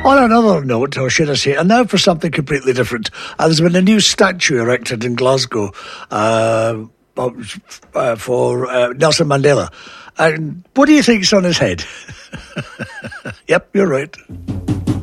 On another note, or should I say, and now for something completely different. There's been a new statue erected in Glasgow for Nelson Mandela. And what do you think's on his head? Yep, you're right.